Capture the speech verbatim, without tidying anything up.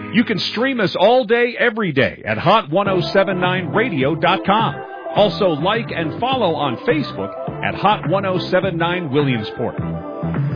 You can stream us all day, every day at hot ten seventy-nine radio dot com. Also, like and follow on Facebook at Hot ten seventy-nine Williamsport.